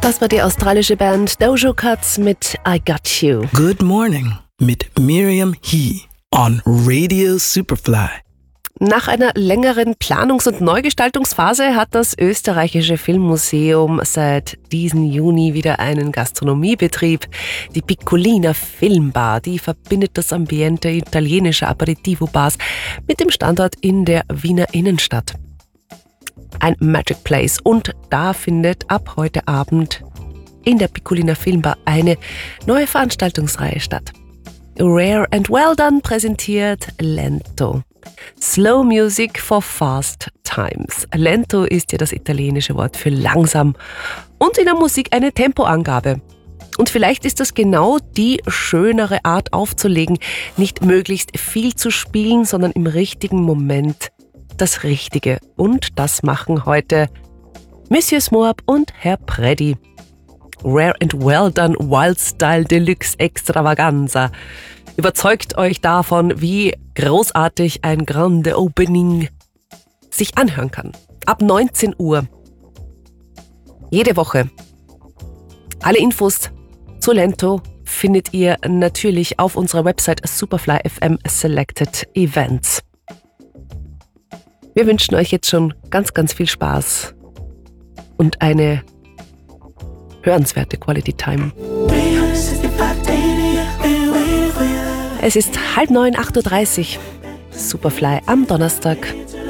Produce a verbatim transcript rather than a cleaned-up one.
Das war die australische Band Doja Cat mit I Got You. Good Morning mit Miriam He on Radio Superfly. Nach einer längeren Planungs- und Neugestaltungsphase hat das österreichische Filmmuseum seit diesem Juni wieder einen Gastronomiebetrieb. Die Piccolina Filmbar, die verbindet das Ambiente italienischer Aperitivo-Bars mit dem Standort in der Wiener Innenstadt. Ein Magic Place, und da findet ab heute Abend in der Piccolina Filmbar eine neue Veranstaltungsreihe statt. Rare and Well Done präsentiert Lento. Slow Music for Fast Times. Lento ist ja das italienische Wort für langsam und in der Musik eine Tempoangabe. Und vielleicht ist das genau die schönere Art aufzulegen, nicht möglichst viel zu spielen, sondern im richtigen Moment das Richtige. Und das machen heute Monsieur Smoab und Herr Preddy. Rare and Well Done Wild Style Deluxe Extravaganza. Überzeugt euch davon, wie großartig ein Grande Opening sich anhören kann. Ab neunzehn Uhr. Jede Woche. Alle Infos zu Lento findet ihr natürlich auf unserer Website Superfly F M Selected Events. Wir wünschen euch jetzt schon ganz, ganz viel Spaß und eine hörenswerte Quality Time. Es ist halb neun, acht Uhr dreißig. Superfly am Donnerstag.